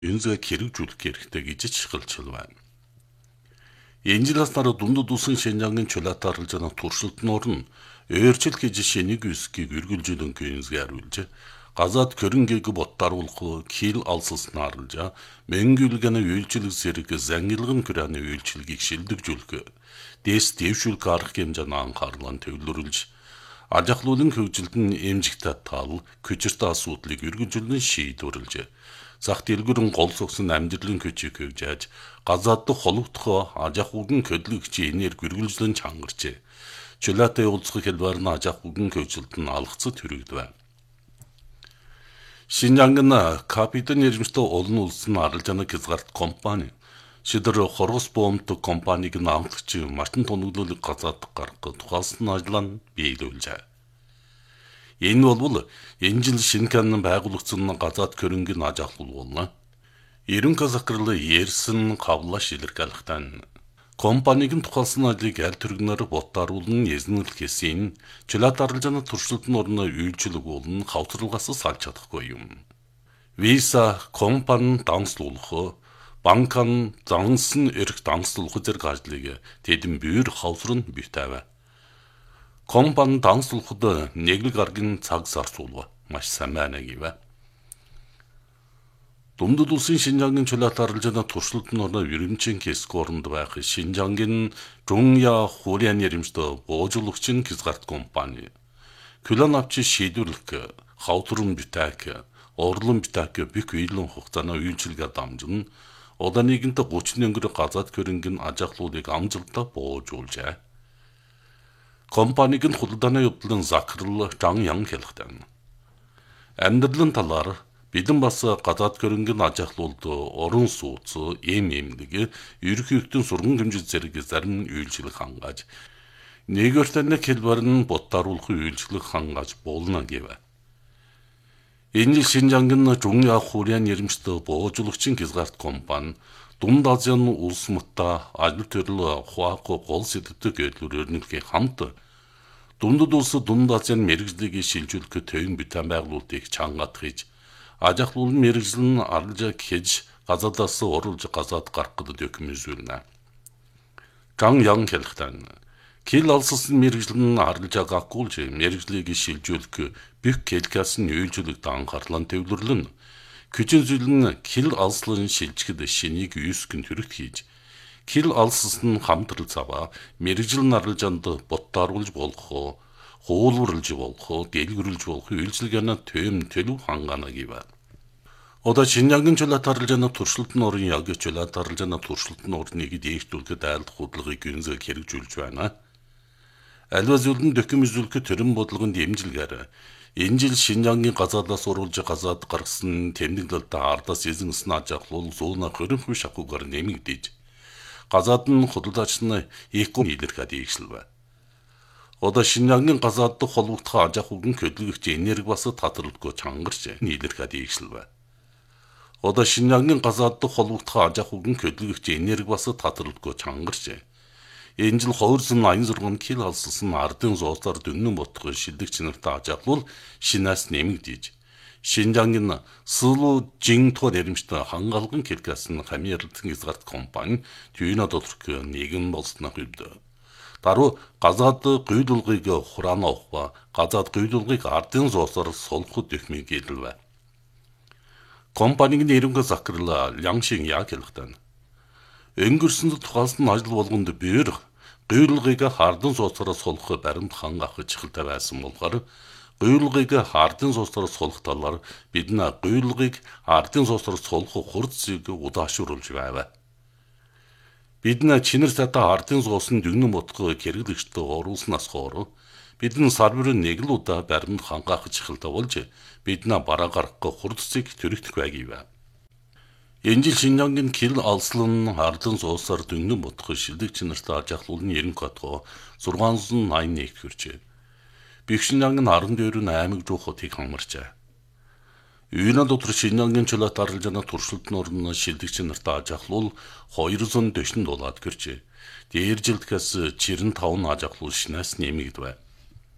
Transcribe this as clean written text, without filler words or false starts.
윤석열 계획 계획되기 지치글철만 엔진라스나로 dumdud улсын шинжангийн чулаатааралжана туршилтноор нь өөрчлөлт гэж шинийг үсгийг үргэлжлүүлэн гүйнсгээр харуулж газаад көрөнгийг боттааруулах кил алсаснааралжа мэнгүлгэн үйлчлэг зэрэг зангилгын күраны үйлчлэгийг шилдэгжүүлэх дэс дэвшүүлэх арга хэмжээний анхаарлан төвлөрүүлж ажихлуулын хөгжилтөнд эмжигтэй тал күчиртэй асуудлыг үргэлжлүүлэн шийдвэрлэж зах дэлгүүрэн гол согсон амьдралын көчийг хөвжээж газаад хологдох ажахугын көдлөгч энерги үргэлжлэн чангарчээ. Чулаатай уулзах хэлбэр нь ажахугын хөгжилтөнд алгацад хүрэгдэв. Шинжангийн капитан нэрмжтэй олон улсын аралжааны хязгаарт компани шидэр хоргос боомт компаниг наамтгч мартин тоноглолыг газаад гаргах тухайлсан ажлаа биелүүлжээ. Энэ бол энэ жил шинэхэн байгуулагдсан газаад көрөнгийн ажахлал болно. Ерөн казахрал ерсэн хавлаш илэрхийлэхтэн компаниг тухайлсан ажлыг аль түргнээр боттааруулан эзнэл хэсийн чулаатааралжааны туршилтын орны үйлчлэг болон хавцралгаас салж чадахгүй юм. Виса компани данслуулах, банкан зансан эрх данслуулах зэрэг ажлыг тэдэн бүйр хавцрын битавэ. компани данслуулахад нэглэг аргын цаг зарцуулва маш сайн байна гэвэ. Dumdud улсын шинжангийн чулаатааралжааны туршилтын орны ерөнчийн хэсгүүрэнд байх шинжангийн Жунья Хурян нэрмжтэй боожуулагчийн хязгаарт компани Күлэн авчи шийдвэрлэх хавтрын битак орлон битак бик үйлэн хугацааны үйлчилгээ дамжин одоо нэгэнтэ 30 өнгөр газаад көрөнгийн ажахлуулыг амжилттай боожуулжээ. компаниг нь худалдааны явдлын захирал Жан Ян хэлэхдээ амьдралын талаар бидэн бас газаад көрөнгийн ажахлуулд орон сууц эмэмлэг ерөнхий хэвтэн сурган хэмжээ зэрэг зарим үйлчлэг хангааж нэгөртөнд хэлбэр нь боттааруулах үйлчлэг хангааж болно гэв. Энэ шинжангийн Жунья Хурян нэрмжтэй боожуулагчийн хязгаарт компани Дунд Азийн улс мутта ажил төрөл хуаахгүй гол сэдвтэй гэдлүүрээр нэгэн хамт Dumdud улс Дунд Азийн мэрэгжлийг шилжүүлэх төвийн битэн байгуулалтыг чангаатгаж ажахлуулын мэрэгжил нь арилжаа хийж газаадаас оруулж газаад гарах гэдэг документ. Жан Ян хэлэхдээ кил алссан мэрэгжил нь арилжаа гагуулж мэрэгжлийг шилжүүлэх бүх келкас нь үйлчлэгт анхаарлан төвлөрлөн күчин зүйл нь кил алслын шилжихэд шинийг үүсгэн төрөлт хийж кил алссан хамтрал цаваа мэрэгжил наралжанд боттааруулж болох хуулбарлж болох дэлгэрүүлж болох үйлчлэгээнэ төм төлөв хангаана гэв. Одоо шинжангийн чулаатааралжааны туршилтын орны яг чулаатааралжааны туршилтын орныг дээшлүүлэхэд айлдах худлыг гүнзэг хэрэгжүүлж байна. Альва зүйлэн документ төрөн бодлогонд дэмжилгээр энэ жил шинжангийн газаадаас оруулж газаад гаргасан тэмдэглэлд ардаас эзэнсэн ажахлуул зүүн хөрөнхөө шахуугаар нэмэгдэж газаад нь худалдаач нь эко илэрхийлээд ийгшлвэ. Одоо шинжангийн газаад холбогдох ажахугын хөдөлгөгч энерги бас татварлахгүй чангарч илэрхийлээд ийгшлвэ. Одоо шинжангийн газаад холбогдох ажахугын хөдөлгөгч энерги бас татварлахгүй чангарч энэ жил 286 кил алссан ардын зоосоор дөнгөн ботгох шилдэгч нартай ажахлуул шинээс нэмэгдэж шинжангийн Сулу Жинто нэрмжтэй хангалган келкасан хамьярлалтын хязгаарт компани түйнэ доторх нэгэн болсноо хэлдэг. Даруй газаад гүйдүүлгийг хураана авах газаад гүйдүүлгийг ардын зоосоор сулхад дөхмийг хэлвэ. компаниг нэрнгэ захирал Лянгшин Яг хэлэхдээ өнгөрсөнд тухайлсан ажил болгонд бээр гүйдүүлгийг ардын зоосоор сулхах баримт хангах чихэлтэй байсан болохоор гүйдүүлгийг ардын зоосоор сулхах талаар бид гүйдүүлгийг ардын зоосоор сулхах хурцыг удаашруулж байв. Бид чинэр сата ардын зоосон дэгнэн ботгох хэрэглэгчтэй оруулснаас хойш бид сар бүрийн нэг л удаа баримт хангах чихэлтэй болж бид бараа гаргах хурцыг төрөгдөх байв. Энэ жил шинжангийн кил алслан ардын зоосоор дэгнэн ботгох шилдэгч нартай ажахлуулны ерөнхий хатгоо 681 хүрчээ. Бигшинjanгийн 14 аймаг жуухотыг хамарчээ. Үйнэ дотор шинжангийн чулаатааралжааны туршилтын орны шилдэгч нартай ажахлуул 240 дулаад гэрчээ. Дээр жилдгээс 95 ажахлуул шинээс нэмэгдэв.